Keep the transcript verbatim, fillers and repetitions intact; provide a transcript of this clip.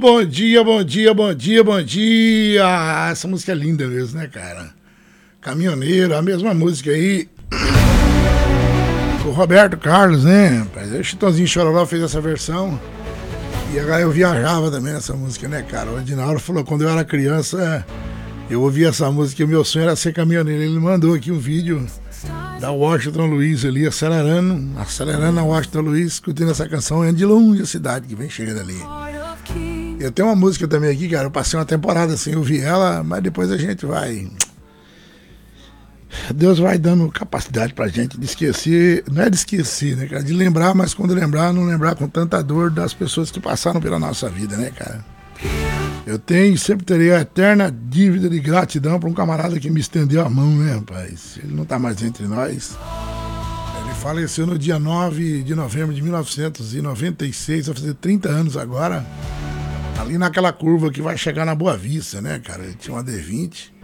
bom dia, bom dia, bom dia, bom dia. Essa música é linda mesmo, né, cara? Caminhoneiro, a mesma música aí. O Roberto Carlos, né, rapaz? O Chitãozinho Chororó fez essa versão. E agora eu viajava também nessa música, né, cara? O Edinaldo falou, quando eu era criança, eu ouvia essa música e o meu sonho era ser caminhoneiro. Ele mandou aqui um vídeo da Washington Luiz ali, acelerando, acelerando a Washington Luiz, escutando essa canção, é de longe a cidade que vem chegando ali. Eu tenho uma música também aqui, cara, eu passei uma temporada sem ouvir ela, mas depois a gente vai... Deus vai dando capacidade pra gente de esquecer, não é de esquecer, né, cara, de lembrar, mas quando lembrar, não lembrar com tanta dor das pessoas que passaram pela nossa vida, né, cara. Eu tenho e sempre terei a eterna dívida de gratidão para um camarada que me estendeu a mão, né, rapaz? Ele não tá mais entre nós. Ele faleceu no dia nove de novembro de mil novecentos e noventa e seis, vai fazer trinta anos agora, ali naquela curva que vai chegar na Boa Vista, né, cara? Ele tinha uma D vinte.